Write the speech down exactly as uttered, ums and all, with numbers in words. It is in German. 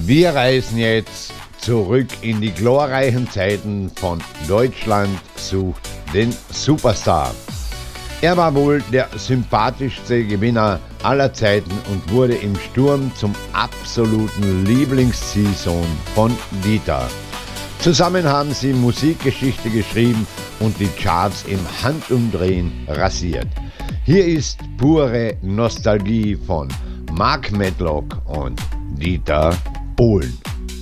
Wir reisen jetzt zurück in die glorreichen Zeiten von Deutschland sucht den Superstar. Er war wohl der sympathischste Gewinner aller Zeiten und wurde im Sturm zum absoluten Lieblingsziehsohn von Dieter. Zusammen haben sie Musikgeschichte geschrieben und die Charts im Handumdrehen rasiert. Hier ist pure Nostalgie von Mark Medlock und Dieter Bohlen.